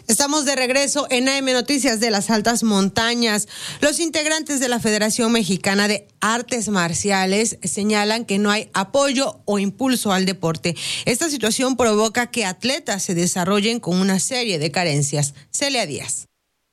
Estamos de regreso en AM Noticias de las Altas Montañas. Los integrantes de la Federación Mexicana de Artes Marciales señalan que no hay apoyo o impulso al deporte. Esta situación provoca que atletas se desarrollen con una serie de carencias. Celia Díaz.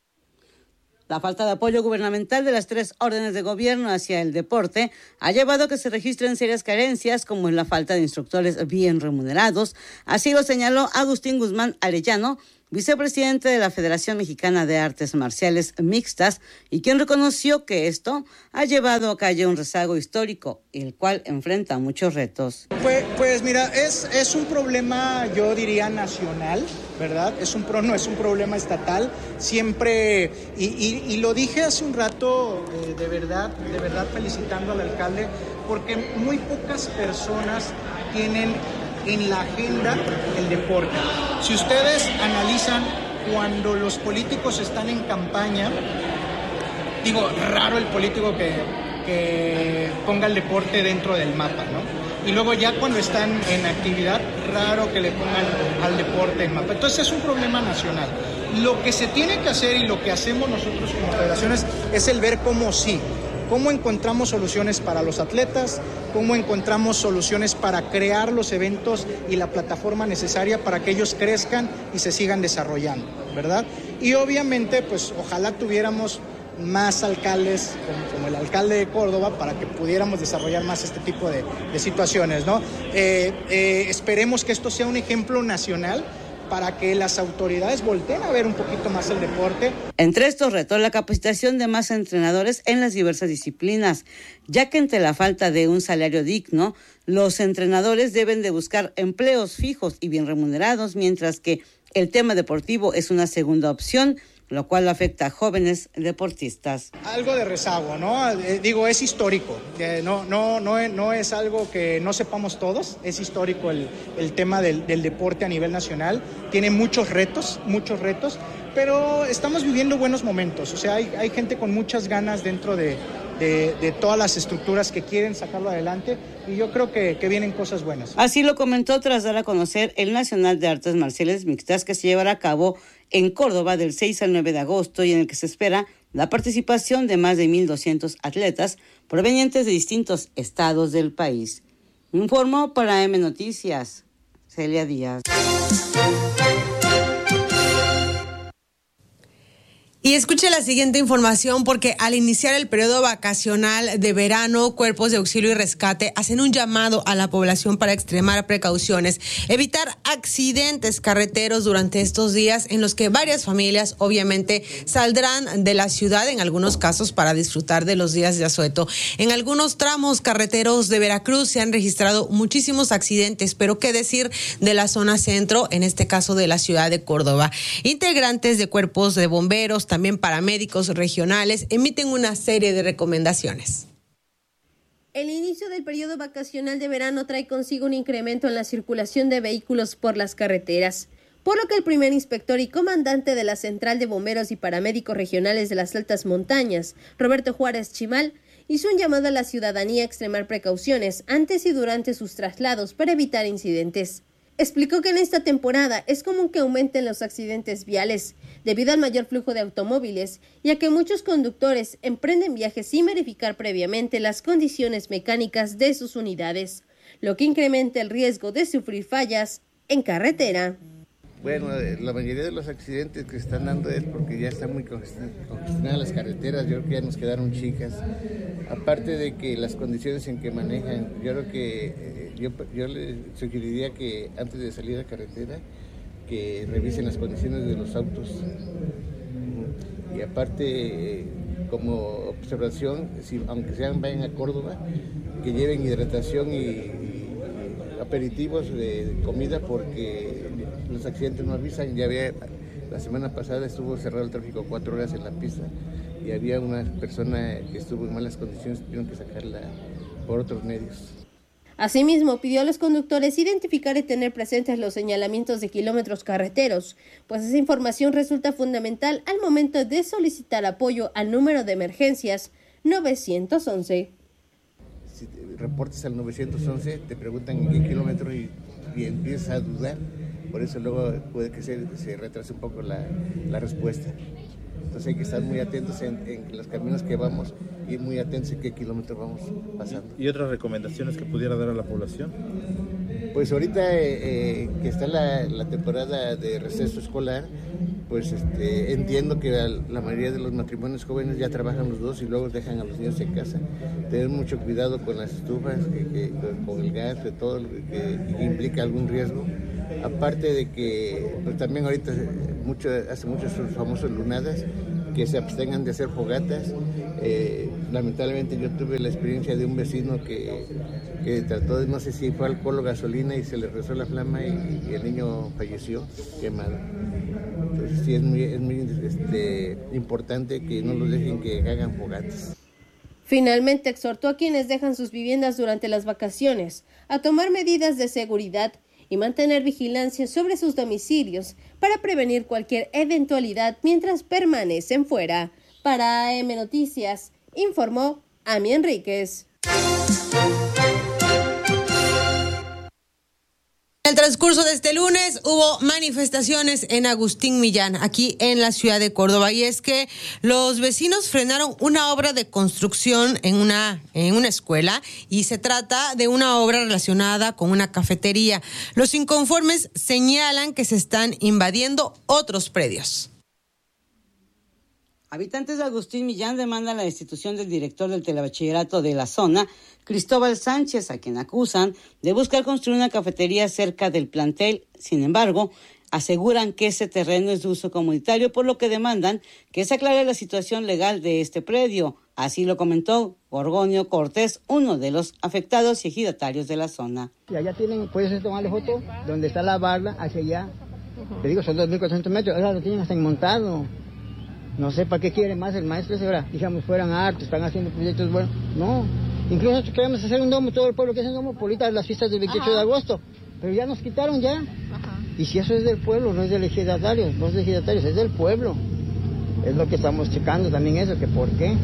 La falta de apoyo gubernamental de las tres órdenes de gobierno hacia el deporte ha llevado a que se registren serias carencias, como en la falta de instructores bien remunerados. Así lo señaló Agustín Guzmán Arellano, vicepresidente de la Federación Mexicana de Artes Marciales Mixtas, y quien reconoció que esto ha llevado a que haya un rezago histórico, el cual enfrenta muchos retos. Pues mira, es un problema, yo diría, nacional, ¿verdad? No es un problema estatal. Siempre, y lo dije hace un rato, de verdad felicitando al alcalde, porque muy pocas personas tienen en la agenda el deporte. Si ustedes analizan cuando los políticos están en campaña, digo, raro el político que ponga el deporte dentro del mapa, ¿no? Y luego ya cuando están en actividad, raro que le pongan al deporte en mapa. Entonces es un problema nacional. Lo que se tiene que hacer y lo que hacemos nosotros como federaciones es el ver cómo encontramos soluciones para los atletas, cómo encontramos soluciones para crear los eventos y la plataforma necesaria para que ellos crezcan y se sigan desarrollando, ¿verdad? Y obviamente, pues ojalá tuviéramos más alcaldes como el alcalde de Córdoba para que pudiéramos desarrollar más este tipo de situaciones, ¿no? Esperemos que esto sea un ejemplo nacional para que las autoridades volteen a ver un poquito más el deporte. Entre estos retos, la capacitación de más entrenadores en las diversas disciplinas, ya que ante la falta de un salario digno, los entrenadores deben de buscar empleos fijos y bien remunerados, mientras que el tema deportivo es una segunda opción, lo cual afecta a jóvenes deportistas. Algo de rezago, ¿no? Es histórico. No es algo que no sepamos todos. Es histórico el tema del deporte a nivel nacional. Tiene muchos retos, pero estamos viviendo buenos momentos. O sea, hay gente con muchas ganas dentro de todas las estructuras que quieren sacarlo adelante, y yo creo que vienen cosas buenas. Así lo comentó tras dar a conocer el Nacional de Artes Marciales Mixtas, que se llevará a cabo en Córdoba del 6 al 9 de agosto y en el que se espera la participación de más de 1,200 atletas provenientes de distintos estados del país. Informó para AM Noticias, Celia Díaz. Y escuche la siguiente información, porque al iniciar el periodo vacacional de verano, Cuerpos de Auxilio y Rescate hacen un llamado a la población para extremar precauciones, evitar accidentes carreteros durante estos días en los que varias familias obviamente saldrán de la ciudad, en algunos casos para disfrutar de los días de asueto. En algunos tramos carreteros de Veracruz se han registrado muchísimos accidentes, pero qué decir de la zona centro, en este caso de la ciudad de Córdoba. Integrantes de cuerpos de bomberos, también paramédicos regionales, emiten una serie de recomendaciones. El inicio del periodo vacacional de verano trae consigo un incremento en la circulación de vehículos por las carreteras, por lo que el primer inspector y comandante de la Central de Bomberos y Paramédicos Regionales de las Altas Montañas, Roberto Juárez Chimal, hizo un llamado a la ciudadanía a extremar precauciones antes y durante sus traslados para evitar incidentes. Explicó que en esta temporada es común que aumenten los accidentes viales debido al mayor flujo de automóviles y a que muchos conductores emprenden viajes sin verificar previamente las condiciones mecánicas de sus unidades, lo que incrementa el riesgo de sufrir fallas en carretera. Bueno, la mayoría de los accidentes que están dando es porque ya están muy congestionadas las carreteras. Yo creo que ya nos quedaron chicas. Aparte de que las condiciones en que manejan, yo creo que yo le sugeriría que antes de salir a carretera, que revisen las condiciones de los autos. Y aparte, como observación, aunque vayan a Córdoba, que lleven hidratación y aperitivos de comida, porque los accidentes no avisan. La semana pasada estuvo cerrado el tráfico 4 horas en la pista y había una persona que estuvo en malas condiciones, tuvieron que sacarla por otros medios. Asimismo, pidió a los conductores identificar y tener presentes los señalamientos de kilómetros carreteros, pues esa información resulta fundamental al momento de solicitar apoyo al número de emergencias 911. Si te reportes al 911, te preguntan en qué kilómetro y empiezas a dudar por eso luego puede que se retrase un poco la respuesta. Entonces hay que estar muy atentos en los caminos que vamos y muy atentos en qué kilómetros vamos pasando. ¿Y otras recomendaciones que pudiera dar a la población? Pues ahorita que está la temporada de receso escolar, pues entiendo que la mayoría de los matrimonios jóvenes ya trabajan los dos y luego dejan a los niños en casa. Tener mucho cuidado con las estufas, con el gas, de todo lo que implica algún riesgo. Aparte de que pues también ahorita hace muchas famosas lunadas, que se abstengan de hacer fogatas. Lamentablemente yo tuve la experiencia de un vecino que trató de, no sé si fue alcohol o gasolina, y se le rezó la flama y el niño falleció quemado. Entonces sí es muy importante que no los dejen que hagan fogatas. Finalmente exhortó a quienes dejan sus viviendas durante las vacaciones a tomar medidas de seguridad y mantener vigilancia sobre sus domicilios para prevenir cualquier eventualidad mientras permanecen fuera. Para AM Noticias, informó Ami Enríquez. En el transcurso de este lunes hubo manifestaciones en Agustín Millán, aquí en la ciudad de Córdoba, y es que los vecinos frenaron una obra de construcción en una escuela, y se trata de una obra relacionada con una cafetería. Los inconformes señalan que se están invadiendo otros predios. Habitantes de Agustín Millán demandan la destitución del director del telebachillerato de la zona, Cristóbal Sánchez, a quien acusan de buscar construir una cafetería cerca del plantel. Sin embargo, aseguran que ese terreno es de uso comunitario, por lo que demandan que se aclare la situación legal de este predio. Así lo comentó Gorgonio Cortés, uno de los afectados y ejidatarios de la zona. Y allá tienen, puedes tomarle foto, donde está la barda, hacia allá. Te digo, son 2.400 metros, ahora lo tienen hasta montado. No sé para qué quiere más el maestro ese, ahora, digamos, fueran hartos, están haciendo proyectos buenos. No, incluso nosotros queremos hacer un domo, todo el pueblo que hace un domo, por ahorita las fiestas del 28 de agosto, pero ya nos quitaron ya. Ajá. Y si eso es del pueblo, no es del ejidatario, no es del ejidatario, es del pueblo. Es lo que estamos checando también eso, que por qué.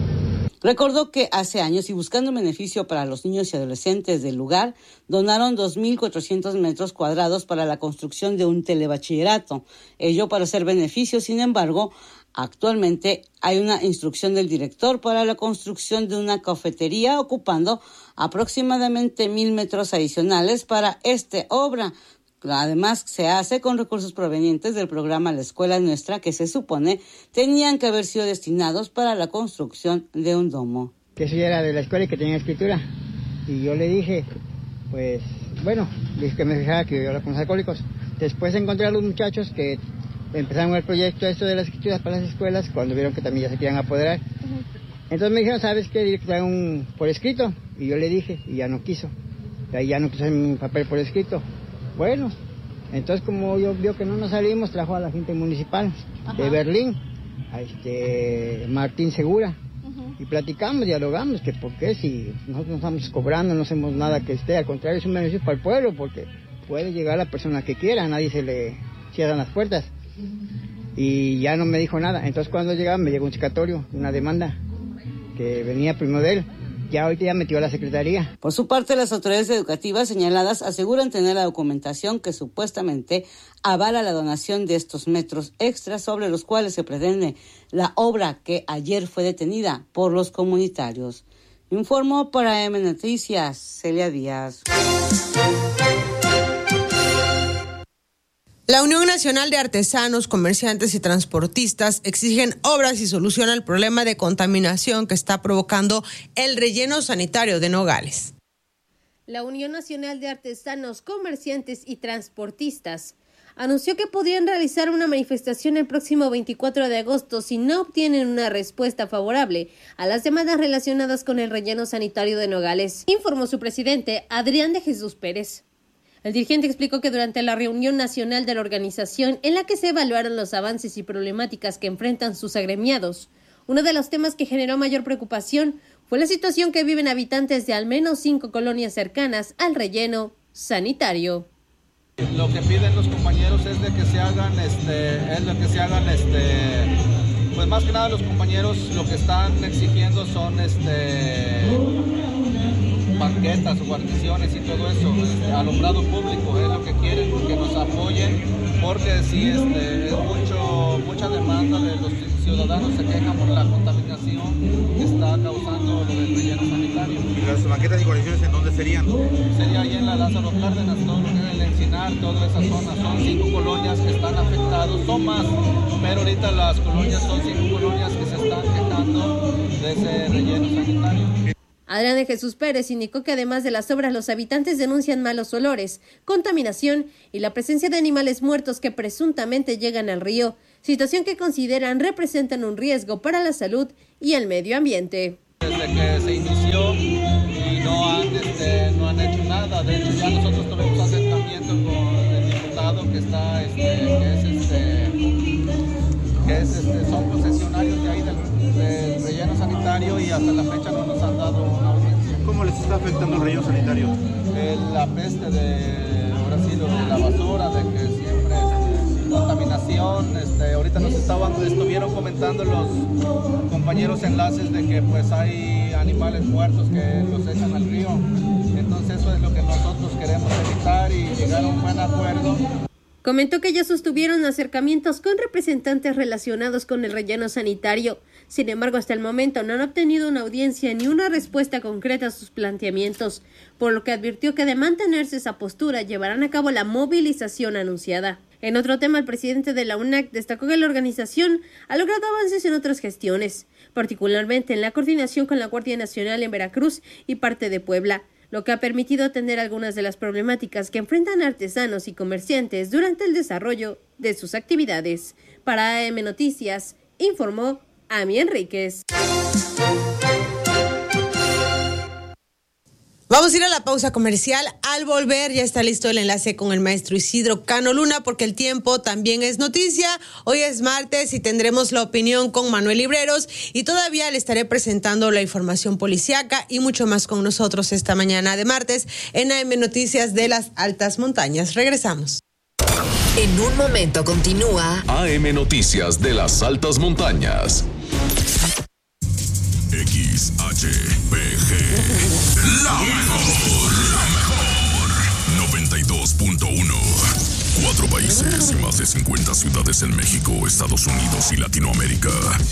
Recordó que hace años, y buscando beneficio para los niños y adolescentes del lugar, donaron 2.400 metros cuadrados para la construcción de un telebachillerato. Ello para hacer beneficio. Sin embargo, actualmente hay una instrucción del director para la construcción de una cafetería, ocupando aproximadamente 1.000 metros adicionales para esta obra. Además, se hace con recursos provenientes del programa La Escuela Nuestra, que se supone tenían que haber sido destinados para la construcción de un domo. Que eso ya era de la escuela y que tenía escritura. Y yo le dije, pues, bueno, dije que me fijara que yo era con los alcohólicos. Después encontré a los muchachos que empezaron el proyecto esto de las escrituras para las escuelas, cuando vieron que también ya se querían apoderar. Entonces me dijeron, ¿sabes qué? Dile que traigan un por escrito. Y yo le dije, y ya no quiso. Y ahí ya no quiso un papel por escrito. Bueno, entonces como yo vio que no nos salimos, trajo a la gente municipal de Berlín, a Martín Segura, y platicamos, dialogamos, que por qué si nosotros no estamos cobrando, no hacemos nada que esté, al contrario es un beneficio para el pueblo, porque puede llegar la persona que quiera, a nadie se le cierran las puertas. Y ya no me dijo nada. Entonces cuando llegaba me llegó un citatorio, una demanda que venía primero de él. Ya ahorita ya metió a la secretaría. Por su parte, las autoridades educativas señaladas aseguran tener la documentación que supuestamente avala la donación de estos metros extras, sobre los cuales se pretende la obra que ayer fue detenida por los comunitarios. Informó para AM Noticias, Celia Díaz. La Unión Nacional de Artesanos, Comerciantes y Transportistas exigen obras y solución al problema de contaminación que está provocando el relleno sanitario de Nogales. La Unión Nacional de Artesanos, Comerciantes y Transportistas anunció que podrían realizar una manifestación el próximo 24 de agosto si no obtienen una respuesta favorable a las demandas relacionadas con el relleno sanitario de Nogales, informó su presidente, Adrián de Jesús Pérez. El dirigente explicó que durante la reunión nacional de la organización, en la que se evaluaron los avances y problemáticas que enfrentan sus agremiados, uno de los temas que generó mayor preocupación fue la situación que viven habitantes de al menos 5 colonias cercanas al relleno sanitario. Lo que piden los compañeros es de que se hagan, pues más que nada los compañeros lo que están exigiendo son banquetas, guarniciones y todo eso, alumbrado público, es lo que quieren, que nos apoyen, porque sí, es mucha demanda de los ciudadanos, se quejan por la contaminación que está causando lo del relleno sanitario. ¿Y las banquetas y guarniciones en dónde serían? Sería ahí en la Lázaro Cárdenas, todo lo que es el Encinar, toda esa zona. Son 5 colonias que están afectadas, son más, pero ahorita las colonias son 5 colonias que se están quejando de ese relleno sanitario. Adrián de Jesús Pérez indicó que además de las obras, los habitantes denuncian malos olores, contaminación y la presencia de animales muertos que presuntamente llegan al río, situación que consideran representan un riesgo para la salud y el medio ambiente. Desde que se inició y no han hecho nada, de hecho ya nosotros tuvimos acercamiento con el diputado que está, son concesionarios de ahí del relleno sanitario y hasta la fecha no nos han dado una audiencia. ¿Cómo les está afectando el relleno sanitario? La peste de la basura, de que siempre contaminación, ahorita estuvieron comentando los compañeros enlaces de que pues hay animales muertos que los echan al río, entonces eso es lo que nosotros queremos evitar y llegar a un buen acuerdo. Comentó que ya sostuvieron acercamientos con representantes relacionados con el relleno sanitario. Sin embargo, hasta el momento no han obtenido una audiencia ni una respuesta concreta a sus planteamientos, por lo que advirtió que de mantenerse esa postura llevarán a cabo la movilización anunciada. En otro tema, el presidente de la UNAC destacó que la organización ha logrado avances en otras gestiones, particularmente en la coordinación con la Guardia Nacional en Veracruz y parte de Puebla, lo que ha permitido atender algunas de las problemáticas que enfrentan artesanos y comerciantes durante el desarrollo de sus actividades. Para AM Noticias, informó Ami Enríquez. Vamos a ir a la pausa comercial. Al volver ya está listo el enlace con el maestro Isidro Cano Luna, porque el tiempo también es noticia. Hoy es martes y tendremos la opinión con Manuel Libreros y todavía le estaré presentando la información policiaca y mucho más con nosotros esta mañana de martes en AM Noticias de las Altas Montañas. Regresamos. En un momento continúa AM Noticias de las Altas Montañas. XHPG, la mejor 92.1. 4 países y más de 50 ciudades en México, Estados Unidos y Latinoamérica.